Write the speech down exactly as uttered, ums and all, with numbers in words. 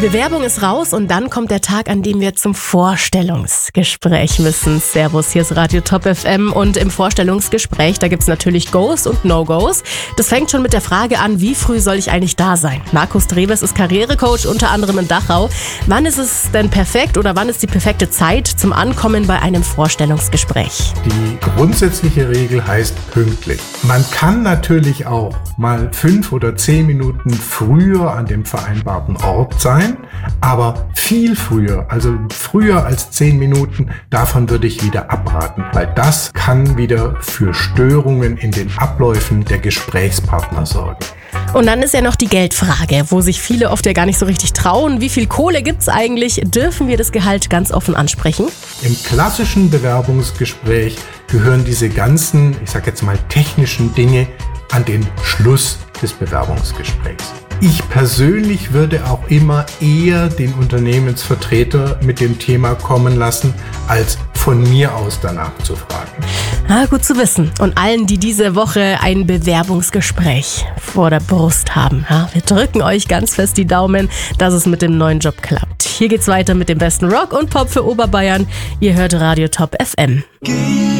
Bewerbung ist raus und dann kommt der Tag, an dem wir zum Vorstellungsgespräch müssen. Servus, hier ist Radio Top F M und im Vorstellungsgespräch, da gibt's natürlich Goes und No-Gos. Das fängt schon mit der Frage an, wie früh soll ich eigentlich da sein? Markus Dreves ist Karrierecoach, unter anderem in Dachau. Wann ist es denn perfekt oder wann ist die perfekte Zeit zum Ankommen bei einem Vorstellungsgespräch? Die grundsätzliche Regel heißt pünktlich. Man kann natürlich auch mal fünf oder zehn Minuten früher an dem vereinbarten Ort sein, aber viel früher, also früher als zehn Minuten, davon würde ich wieder abraten, weil das kann wieder für Störungen in den Abläufen der Gesprächspartner sorgen. Und dann ist ja noch die Geldfrage, wo sich viele oft ja gar nicht so richtig trauen. Wie viel Kohle gibt's eigentlich? Dürfen wir das Gehalt ganz offen ansprechen? Im klassischen Bewerbungsgespräch gehören diese ganzen, ich sag jetzt mal technischen Dinge an den Schluss des Bewerbungsgesprächs. Ich persönlich würde auch immer eher den Unternehmensvertreter mit dem Thema kommen lassen, als von mir aus danach zu fragen. Ah, gut zu wissen. Und allen, die diese Woche ein Bewerbungsgespräch vor der Brust haben, ja, wir drücken euch ganz fest die Daumen, dass es mit dem neuen Job klappt. Hier geht's weiter mit dem besten Rock und Pop für Oberbayern. Ihr hört Radio Top F M.